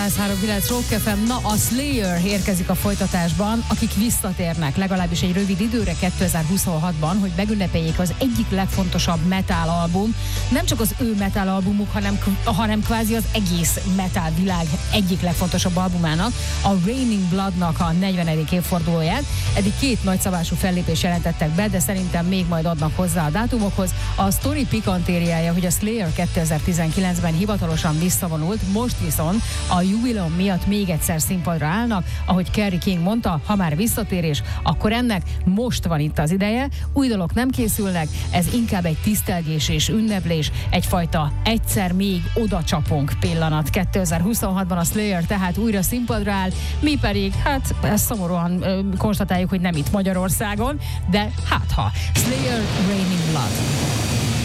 103.9 Rock FM. Na, a Slayer érkezik a folytatásban, akik visszatérnek legalábbis egy rövid időre 2026-ban, hogy megünnepeljék az egyik legfontosabb metal album, nem csak az ő metal albumuk, hanem kvázi az egész metal világ egyik legfontosabb albumának, a Raining Bloodnak a 40. évfordulóját. Eddig 2 nagyszabású fellépést jelentettek be, de szerintem még majd adnak hozzá a dátumokhoz. A sztori pikantériája, hogy a Slayer 2019-ben hivatalosan visszavonult, most viszont a jubileum miatt még egyszer színpadra állnak. Ahogy Kerry King mondta, ha már visszatérés, akkor ennek most van itt az ideje. Új dalok nem készülnek, ez inkább egy tisztelgés és ünneplés, egyfajta egyszer még oda csapunk pillanat. 2026-ban a Slayer tehát újra színpadra áll, mi pedig, hát ezt szomorúan konstatáljuk, hogy nem itt Magyarországon, de hát ha. Slayer, Raining Blood.